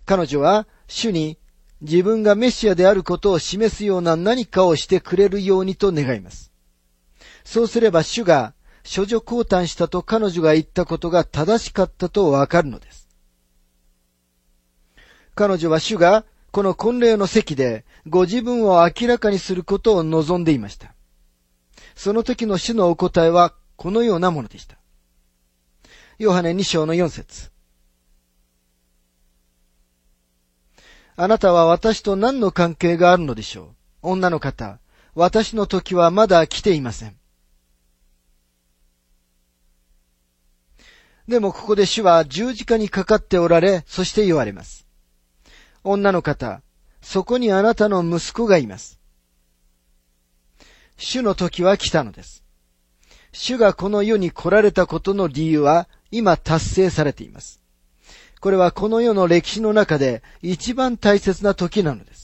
彼女は主に自分がメシアであることを示すような何かをしてくれるようにと願います。そうすれば主が処女降誕したと彼女が言ったことが正しかったとわかるのです。彼女は主がこの婚礼の席でご自分を明らかにすることを望んでいました。その時の主のお答えはこのようなものでした。ヨハネ2章の4節。あなたは私と何の関係があるのでしょう。女の方、私の時はまだ来ていません。でもここで主は十字架にかかっておられ、そして言われます。女の方、そこにあなたの息子がいます。主の時は来たのです。主がこの世に来られたことの理由は今達成されています。これはこの世の歴史の中で一番大切な時なのです。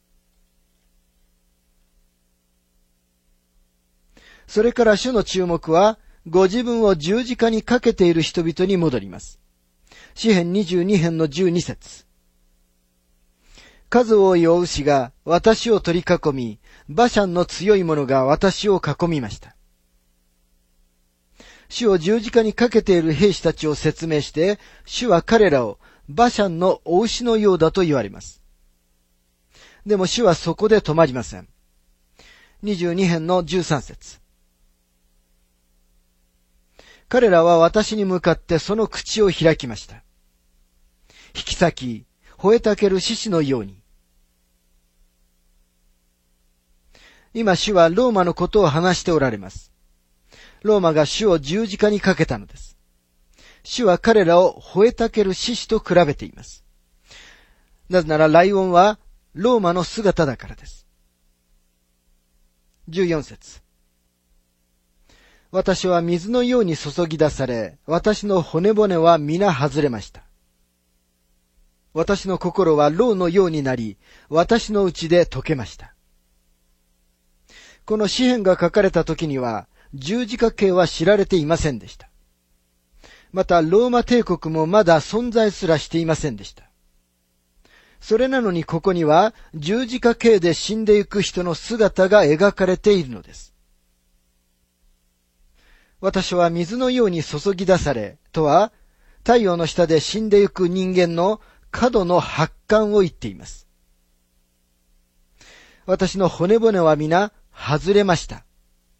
それから主の注目はご自分を十字架にかけている人々に戻ります。詩編22編の12節。数多いお牛が私を取り囲み、バシャンの強い者が私を囲みました。主を十字架にかけている兵士たちを説明して、主は彼らをバシャンのお牛のようだと言われます。でも主はそこで止まりません。22編の13節。彼らは私に向かってその口を開きました。引き裂き、吠えたける獅子のように。今主はローマのことを話しておられます。ローマが主を十字架にかけたのです。主は彼らを吠えたける獅子と比べています。なぜならライオンはローマの姿だからです。14節。私は水のように注ぎ出され、私の骨骨は皆外れました。私の心は蝋のようになり、私の内で溶けました。この詩篇が書かれた時には、十字架刑は知られていませんでした。また、ローマ帝国もまだ存在すらしていませんでした。それなのにここには、十字架刑で死んでいく人の姿が描かれているのです。私は水のように注ぎ出され、とは、太陽の下で死んでいく人間の過度の発汗を言っています。私の骨骨は皆外れました。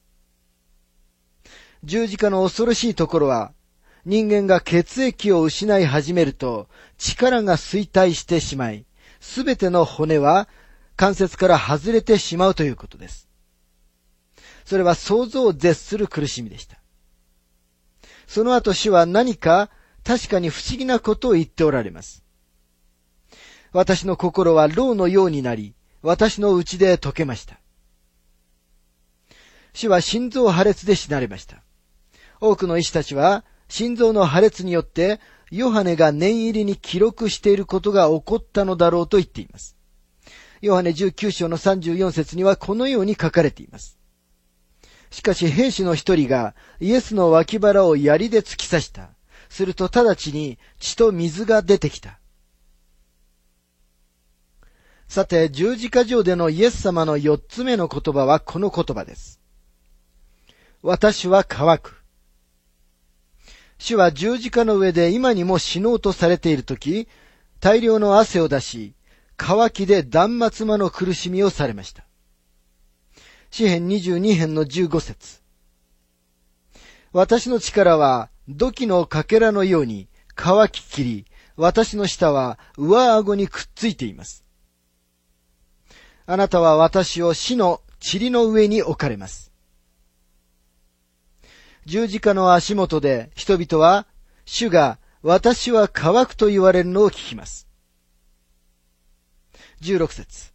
十字架の恐ろしいところは、人間が血液を失い始めると力が衰退してしまい、すべての骨は関節から外れてしまうということです。それは想像を絶する苦しみでした。その後主は何か確かに不思議なことを言っておられます。私の心は蝋のようになり、私の内で溶けました。主は心臓破裂で死なれました。多くの医師たちは心臓の破裂によってヨハネが念入りに記録していることが起こったのだろうと言っています。ヨハネ19章の34節にはこのように書かれています。しかし兵士の一人がイエスの脇腹を槍で突き刺した。すると直ちに血と水が出てきた。さて、十字架上でのイエス様の4つ目の言葉はこの言葉です。私は乾く。主は十字架の上で今にも死のうとされているとき、大量の汗を出し、渇きで断末魔の苦しみをされました。詩編22編の15節。私の力は土器のかけらのように乾ききり、私の舌は上顎にくっついています。あなたは私を死の塵の上に置かれます。十字架の足元で人々は、主が私は乾くと言われるのを聞きます。16節。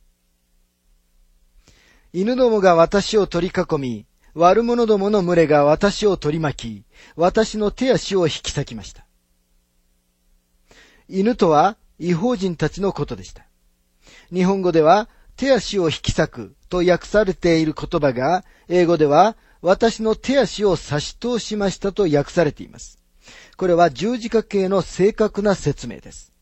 犬どもが私を取り囲み、悪者どもの群れが私を取り巻き、私の手足を引き裂きました。犬とは異邦人たちのことでした。日本語では手足を引き裂くと訳されている言葉が、英語では私の手足を差し通しましたと訳されています。これは十字架形の正確な説明です。